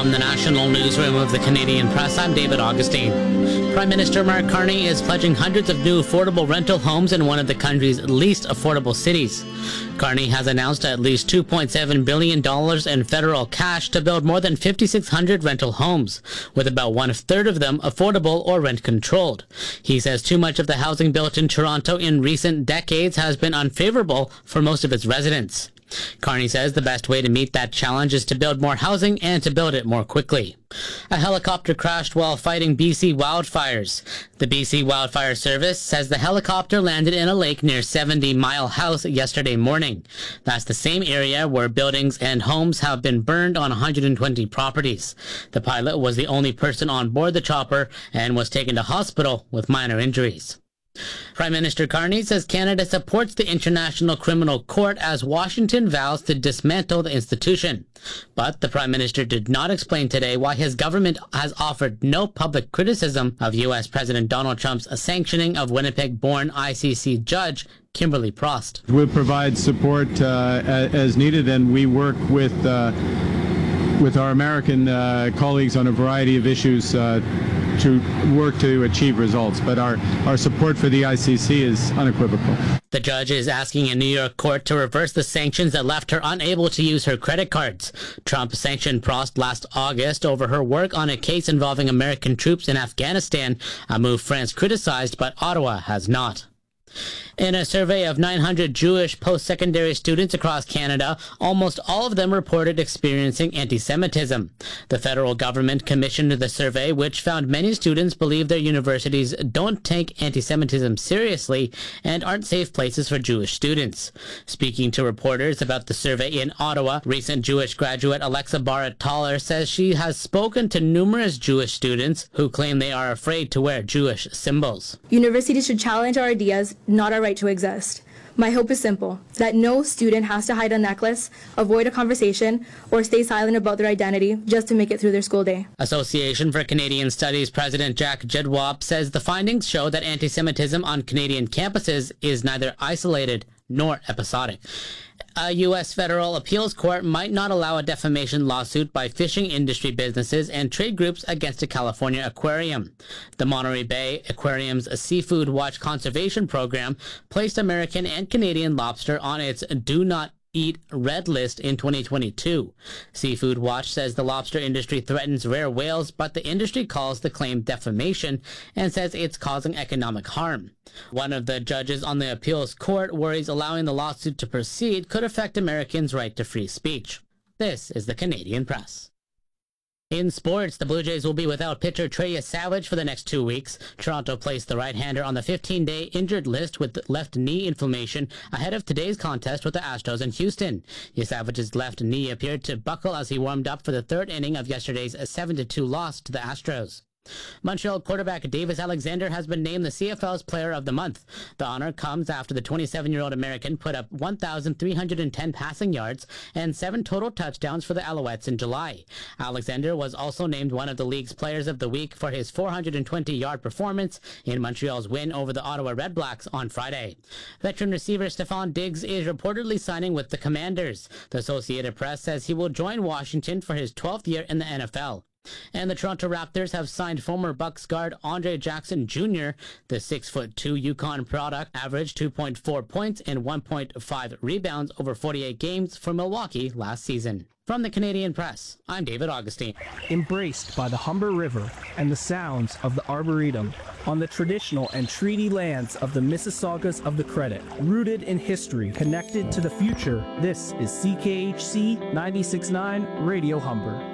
From the national newsroom of the Canadian Press, I'm David Augustine. Prime Minister Mark Carney is pledging hundreds of new affordable rental homes in one of the country's least affordable cities. Carney has announced at least $2.7 billion in federal cash to build more than 5,600 rental homes, with about one-third of them affordable or rent-controlled. He says too much of the housing built in Toronto in recent decades has been unfavorable for most of its residents. Carney says the best way to meet that challenge is to build more housing and to build it more quickly. A helicopter crashed while fighting BC wildfires. The BC Wildfire Service says the helicopter landed in a lake near 70 Mile House yesterday morning. That's the same area where buildings and homes have been burned on 120 properties. The pilot was the only person on board the chopper and was taken to hospital with minor injuries. Prime Minister Carney says Canada supports the International Criminal Court as Washington vows to dismantle the institution. But the Prime Minister did not explain today why his government has offered no public criticism of U.S. President Donald Trump's sanctioning of Winnipeg-born ICC judge Kimberly Prost. We'll provide support as needed, and we work with our American colleagues on a variety of issues to work to achieve results, but our support for the ICC is unequivocal. The judge is asking a New York court to reverse the sanctions that left her unable to use her credit cards. Trump sanctioned Prost last August over her work on a case involving American troops in Afghanistan, a move France criticized, but Ottawa has not. In a survey of 900 Jewish post-secondary students across Canada, almost all of them reported experiencing anti-Semitism. The federal government commissioned the survey, which found many students believe their universities don't take anti-Semitism seriously and aren't safe places for Jewish students. Speaking to reporters about the survey in Ottawa, recent Jewish graduate Alexa Barrett-Toller says she has spoken to numerous Jewish students who claim they are afraid to wear Jewish symbols. Universities should challenge our ideas, not our right to exist. My hope is simple, that no student has to hide a necklace, avoid a conversation, or stay silent about their identity just to make it through their school day. Association for Canadian Studies President Jack Jedwab says the findings show that anti-Semitism on Canadian campuses is neither isolated nor episodic. A U.S. federal appeals court might not allow a defamation lawsuit by fishing industry businesses and trade groups against a California aquarium. The Monterey Bay Aquarium's Seafood Watch Conservation Program placed American and Canadian lobster on its Do Not Eat Red List in 2022. Seafood Watch says the lobster industry threatens rare whales, but the industry calls the claim defamation and says it's causing economic harm. One of the judges on the appeals court worries allowing the lawsuit to proceed could affect Americans' right to free speech. This is the Canadian Press. In sports, the Blue Jays will be without pitcher Trey Savage for the next 2 weeks. Toronto placed the right-hander on the 15-day injured list with left knee inflammation ahead of today's contest with the Astros in Houston. Savage's left knee appeared to buckle as he warmed up for the third inning of yesterday's 7-2 loss to the Astros. Montreal quarterback Davis Alexander has been named the CFL's Player of the Month. The honor comes after the 27-year-old American put up 1,310 passing yards and 7 total touchdowns for the Alouettes in July. Alexander was also named one of the league's Players of the Week for his 420-yard performance in Montreal's win over the Ottawa Redblacks on Friday. Veteran receiver Stephon Diggs is reportedly signing with the Commanders. The Associated Press says he will join Washington for his 12th year in the NFL. And the Toronto Raptors have signed former Bucks guard Andre Jackson Jr. The 6'2" Yukon product averaged 2.4 points and 1.5 rebounds over 48 games for Milwaukee last season. From the Canadian Press, I'm David Augustine. Embraced by the Humber River and the sounds of the Arboretum, on the traditional and treaty lands of the Mississaugas of the Credit, rooted in history, connected to the future, this is CKHC 96.9 Radio Humber.